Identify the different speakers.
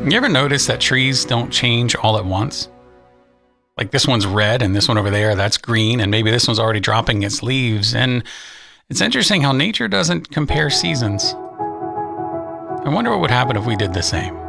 Speaker 1: You ever notice that trees don't change all at once? Like this one's red and this one over there, that's green, and maybe this one's already dropping its leaves. And it's interesting how nature doesn't compare seasons. I wonder what would happen if we did the same.